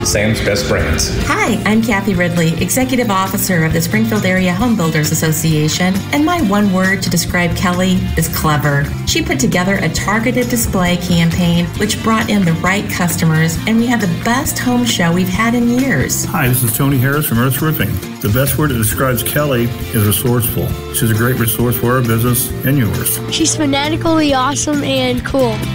Sam's Best Brands. Hi, I'm Kathy Ridley, Executive Officer of the Springfield Area Home Builders Association, and my one word to describe Kelly is clever. She put together a targeted display campaign which brought in the right customers, and we had the best home show we've had in years. Hi, this is Tony Harris from Earth Roofing. The best word that describes Kelly is resourceful. She's a great resource for our business and yours. She's fanatically awesome and cool.